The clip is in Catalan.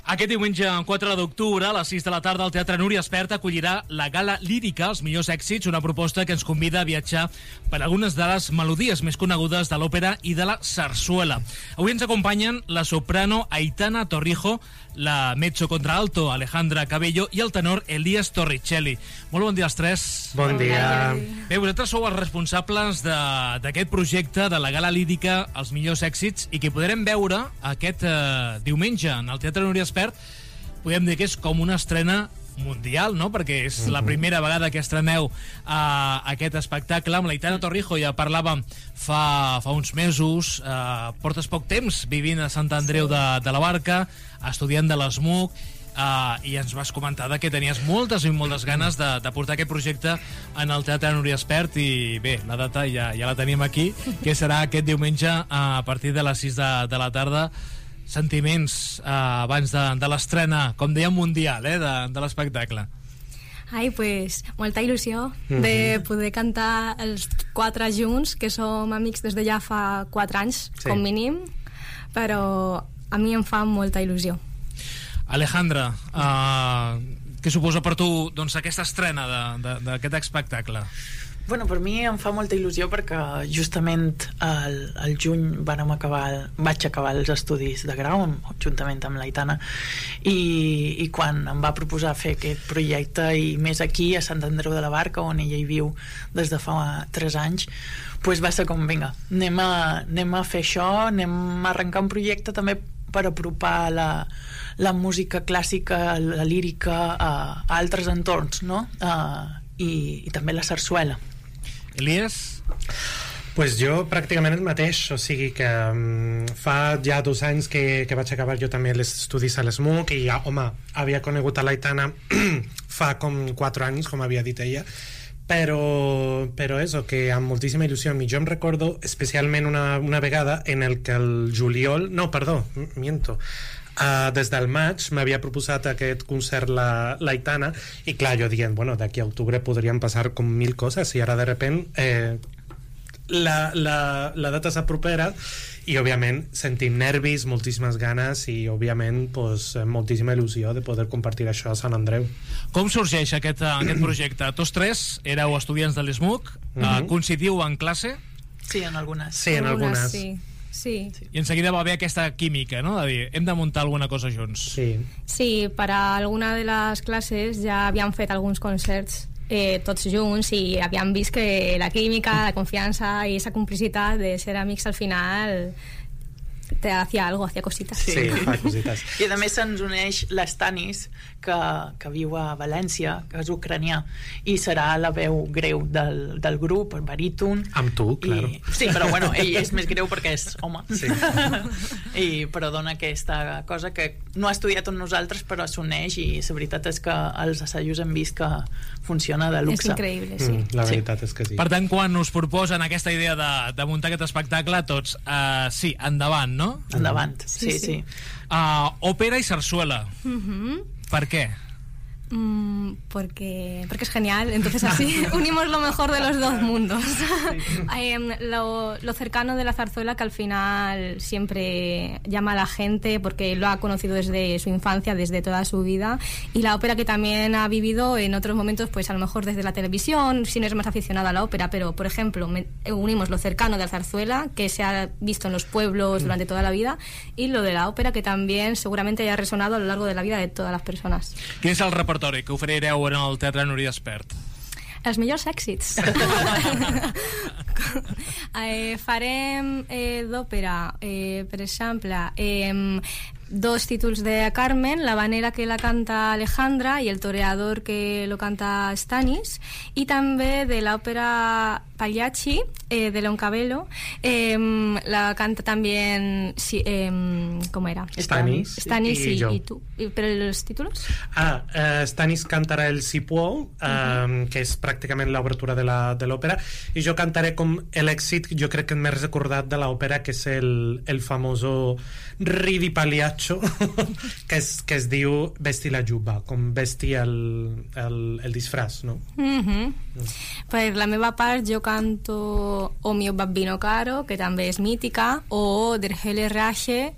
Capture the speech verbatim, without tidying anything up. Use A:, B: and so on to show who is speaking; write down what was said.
A: Aquest diumenge, quatre d'octubre, a les sis de la tarda, el Teatre Núria Espert acollirà la Gala Lírica, els millors èxits, una proposta que ens convida a viatjar per algunes de les melodies més conegudes de l'òpera i de la sarsuela. Avui ens acompanyen la soprano Aitana Torrijo, la mezzo-contralto Alejandra Cabello i el tenor Elías Torricelli. Molt bon dia als tres.
B: Bon dia.
A: Bé, vosaltres sou els responsables d'aquest projecte de la Gala Lírica, els millors èxits, i que podrem veure aquest eh, diumenge en el Teatre Núria Espert. Podem dir que és com una estrena mundial, no? Perquè és la primera vegada que estreneu uh, aquest espectacle. Amb l'Aitana Torrijo ja parlàvem fa, fa uns mesos. Uh, portes poc temps vivint a Sant Andreu de, de la Barca, estudiant de l'ESMUC, uh, i ens vas comentar que tenies moltes i moltes ganes de, de portar aquest projecte en el Teatre Núria Espert, i bé, la data ja, ja la tenim aquí, que serà aquest diumenge uh, a partir de les sis de, de la tarda. Sentiments eh, abans de, de l'estrena, com dèiem, mundial, eh, de, de l'espectacle.
C: Ai, pues, molta il·lusió mm-hmm. de poder cantar els quatre junts, que som amics des de ja fa quatre anys, sí. com mínim, però a mi em fa molta il·lusió.
A: Alejandra, eh, què suposa per tu, doncs, aquesta estrena d'aquest espectacle?
B: Bueno, per mi em fa molta il·lusió perquè justament al, al juny vam acabar, vaig acabar els estudis de grau juntament amb l'Aitana, i, i quan em va proposar fer aquest projecte, i més aquí a Sant Andreu de la Barca, on ella hi viu des de fa tres anys, pues va ser com, vinga, anem a, anem a fer això, anem a arrencar un projecte també per apropar la, la música clàssica, la lírica a, a altres entorns, no? Uh, i, i també la sarsuela.
A: Elias?
D: Pues jo pràcticament el mateix, o sigui que um, fa ja dos anys que, que vaig acabar jo també els estudis a l'ESMUC, i ja, home, havia conegut a l'Aitana fa com quatre anys, com havia dit ella, però, però és que amb moltíssima il·lusió. I jo em recordo especialment una, una vegada en el que el juliol, no, perdó, miento, Uh, des del maig m'havia proposat aquest concert la, l'Aitana, i clar, jo dient, bueno, d'aquí a octubre podrien passar com mil coses, i ara de repent eh, la, la, la data s'apropera, i òbviament sentim nervis, moltíssimes ganes, i òbviament pues, moltíssima il·lusió de poder compartir això a Sant Andreu.
A: Com sorgeix aquest, aquest projecte? Tots tres éreu estudiants de l'ESMUC, uh, uh, coincidiu en classe?
B: Sí, en algunes.
D: Sí, en algunes.
C: Sí. Sí.
A: I en seguida va haver aquesta química, no? De dir, hem de muntar alguna cosa junts.
D: Sí,
C: sí, per a alguna de les classes ja havíem fet alguns concerts eh, tots junts, i havíem vist que la química, la confiança i esa complicitat de ser amics al final te hacía algo, hacía cositas.
D: Sí, sí, fa cositas.
B: I a més se'ns uneix l'Stanis, que, que viu a València, que és ucranià, i serà la veu greu del, del grup, el baríton.
D: Amb tu, clar.
B: I, sí, però bueno, ell és més greu perquè és home.
D: Sí.
B: I, però dona aquesta cosa que no ha estudiat amb nosaltres, però s'uneix, i la veritat és que els assajos hem vist que funciona de luxe.
C: És increïble, sí.
D: Mm, la veritat
B: sí.
D: és que sí.
A: Per tant, quan us proposen aquesta idea de, de muntar aquest espectacle, tots, uh, sí, endavant, no?
B: Endavant, sí, sí. sí.
A: Uh, ópera y zarzuela.
C: Uh-huh.
A: ¿Por qué?
C: Mm, porque, porque es genial, entonces así unimos lo mejor de los dos mundos. eh, lo, lo cercano de la zarzuela, que al final siempre llama a la gente porque lo ha conocido desde su infancia, desde toda su vida, y la ópera, que también ha vivido en otros momentos, pues a lo mejor desde la televisión, si no es más aficionado a la ópera, pero por ejemplo me, unimos lo cercano de la zarzuela, que se ha visto en los pueblos durante toda la vida, y lo de la ópera, que también seguramente haya resonado a lo largo de la vida de todas las personas.
A: ¿Quién es el repertorio que oferireu en el Teatre Núria Espert?
C: Els millors èxits. eh, farem eh, d'òpera, eh, per exemple, eh, dos títulos de Carmen, la habanera, que la canta Alejandra, y el toreador, que lo canta Stanis, y també de l'òpera Pagliacci, eh, de Leoncabello, eh, la canta también, sí, eh, ¿cómo era?
D: Stanis,
C: Stanis y,
D: y, y,
C: y tú. ¿Pero los títulos?
D: Ah, uh, Stanis cantarà el Si può, um, uh-huh. que és pràcticament l'obertura de la, de l'òpera, i jo cantaré com l'èxit, jo crec que més recordat de l'òpera, que és el, el famoso Ridi Pagliaccio, que, és, que es diu Vesti la giubba, com vestir el, el, el disfraç, no?
C: Uh-huh. Mm. Per la meva part jo canto O mio babbino caro, que també és mítica, o Der helle Rache,